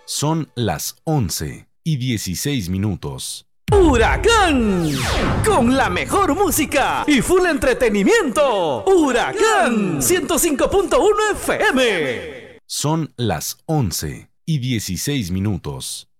Son las 11:16. Huracán, con la mejor música y full entretenimiento. Huracán 105.1 FM. Son las 11:16.